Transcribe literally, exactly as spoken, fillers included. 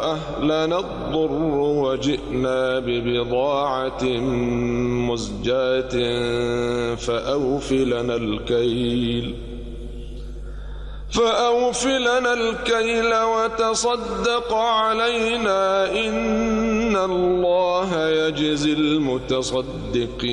أهلنا الضر وجئنا ببضاعة مزجاة فأوف لنا الكيل فأوف لنا الكيل وتصدق علينا إن الله يجزي المتصدقين.